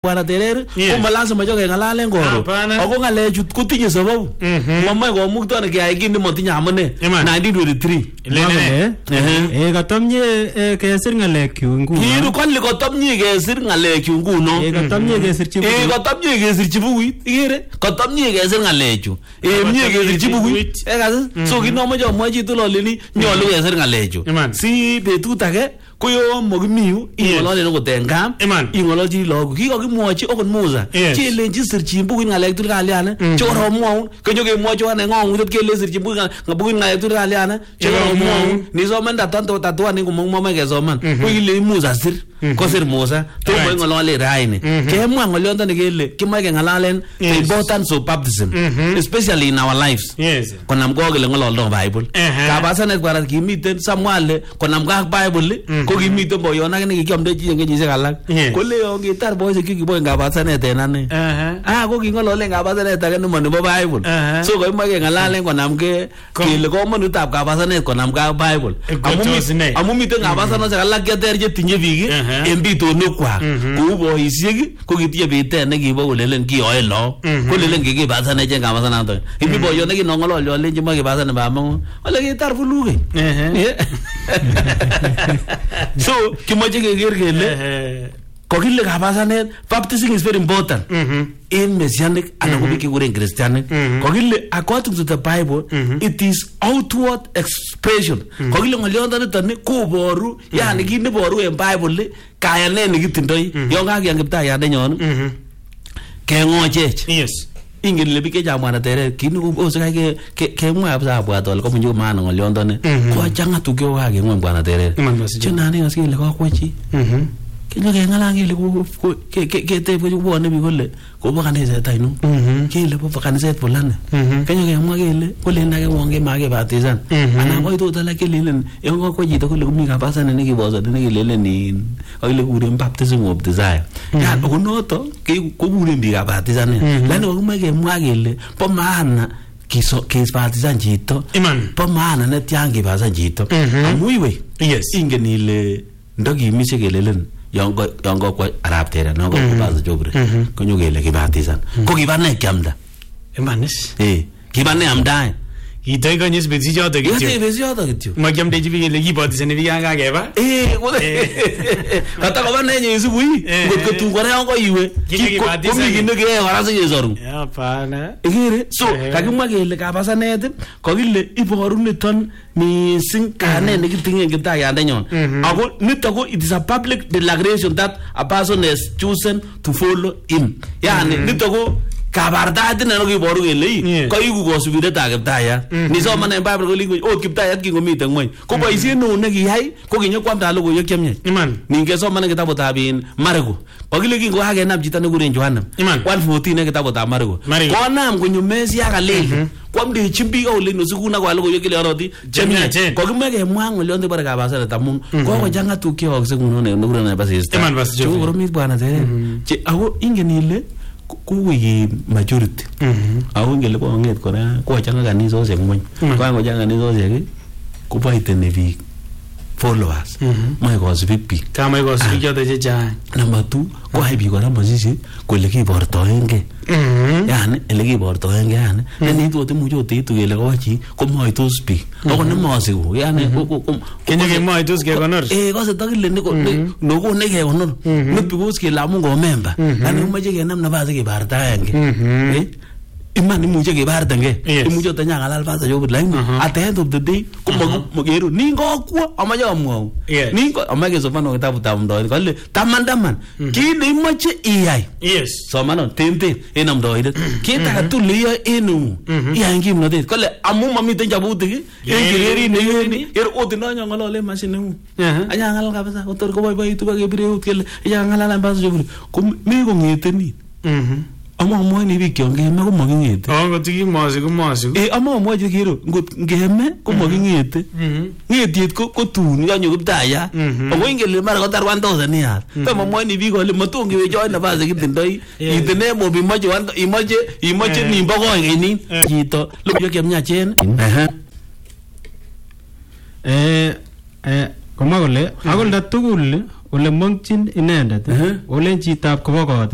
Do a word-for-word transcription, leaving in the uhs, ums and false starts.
Bwana Terere ko malazima joge ngalalen ngoro ako ngalechu kutinye sababu mama ko mukto ne kiyai kinde motinye amune nineteen twenty-three lene eh katomye kesir ngalekyu nguno kiru kolli kotomye kesir ngalekyu nguno eh katomye kesir chibuku eh katomye kesir chibukuit igere katomye kesir ngalechu eh mye kesir chibukuit eh kasi so kinomo jo mwachi tuloleni nyolu kesir ngalechu si betut age koyo mogimiu ingolole no kotengam ingololji logo kikokimwochi okot Musa chelenji sirchi bukuit ngalek tul kalyana choro mwaun kenyo kemwochi wane ngongutot kele sirchi bukuit ngalek tul kalyana choro mwaun ni soman datanto tatuan ngomong mama kesoman ko ile Musa sir ko sir Musa to mo ngolole raini kemwa ngolionto ne kele kimaike ngalalen the importance of baptism especially in our lives konam ko kele ngololdo Bible kabasanet kwarat kimiten Samuel konam ka Bible ko kimiten boyon age ne kikiamde chi ngenyisiek alak kole yon gitar boys kikiboy ngabasanet en ane ah ko kingolole ngabasanet age nemo nebo Bible so ko image ngalalen konamge kele komonutab kabasanet konamga Bible amu miten ngabasanet alak cheter che tinye biik en bitonwek kwak kou boisiek ko kitinye biten ne kibo kolelen kiyoe lo kolelen kikibasanet che ngabasanato imi boyon ne kinongolol yolen che makibasanet bamongo ole gitar fuluge so kimoche keker kele kokile kabasanet baptism is very important in messianic and ko biki Christianic kokile according to the Bible it is outward expression kokile ngolionda niton koboru yani kit neboru en Bible kayanet nekitindoi yon kakiyang kiptayande nyon kengochech yes ingen le bike jamwana tere kinu ose kake kemwa abza bwatol ko munju maana ngoliondo ne ko changa tukyo kage ngwan bwana tere chenani asikile ko kwachi mhm kinyo ke ngalangi ko ke ke te ko bone bi kolle ko ba kanisa taino kile bo kanisa polane kinyo ke mwa kele kole ndake wonge mage batizan ana ko to tala kelelen yo ko ko jito kole kumi ka pasane ne kibozo ne kelelen ni ile ure baptism of desire ya ko noto ke ko ure bi ka batizan lani ko mage mwa kele po maana kiso kis batizan jito po maana ne tiangi batizan jito amuiwe yes ingen ile ndogi mise kelelen yongo yongo ko arab tere no ko baza jobre ko nyugele kibatizan ko kibane kyamda emanis eh kibane amda itoy konyes bezi joto kityo yate bezi joto kityo magyamde jibi le kibatizan bi yanga keba eh kata ko bane nyi subui ngot ko tu ko yongo iwe ko mi kinde ke ora se yesoru ya pana igere so kakimwa kele kabasanet ko kile iboru niton mising kane ne kitinge kiptayande nyon ako nito ko it is a public declaration that a person is chosen to follow him yani nito ko kabartaet ne no kiboru kele ko iku kosubiret ab kiptaya ni soman en Bible ko lingo o kiptayat kingomiten ngweny ko boisiet no ne kiyai ko kinyokwamda logoiwek chemye iman ninge soman kitabutab in Marko kokile kingo kakenam chito ne kuren Johanna one fourteen ne kitabutab Marko konam konyo Mesia kalel kwamdechi biik ole no sikuna kwa logoiwek kile aroti chemye kokimeke mwa ngolionde bare kabasanet amun ko janga tukyo akse kuno ne kuren ne basista iman bas jo ko romit bwana tere che ako ingen ile kuwi majority ako ngele ko nget kora ko changa kanisosiek ngweny ko ngo changa kanisosiek ko baitene biik followers mai kosubik biik kama kosubik joto chechang number two ko hai biik kora mosisi kole kibortoenge yani ele kibortoenge yani ne itote mucho teitu kele ko chi ko moitos biik ako ne mosiku yani kenyo ke moitos ke konor eh kose takile ne ko no ko ne ke konor ne bigos ke lamun ko member yani umaje ke nam nabase ke bartaenge eh iman imuche kebartenge imuche tanya ngalal pasa yo lakini at the end of the day ko mageru ningo kwa amaje amwao ningo amage sofano kitabu tamdo kale tamandaman kile imache iyai yes somano tente enamdo ide kita tuliyo enu iyangi mnodet kale amu mamiten jabuti engireri negeni er odinanya ngalale masine anya ngalal kabisa otor ko boy boy tu bage bireut kele anya ngalal pasa yo ko mi ko ngeteni ama mo ni biik yon ngeme ko makingete oh ngot ki mosiku mosiku eh ama mo je kiro ngot ngeme ko makingete ngetiet ko ko tun yanyo kiptaya ako ingele mara ko tar one thousand ya tama mo ni biik ole matongi we join nabase kitindoi itene mo bi moje wan imoje imoje nimbo ko ngini chito lo yo kemyachen eh eh koma kole akol da tugul ole mongchin inendet ole chitab kobo kot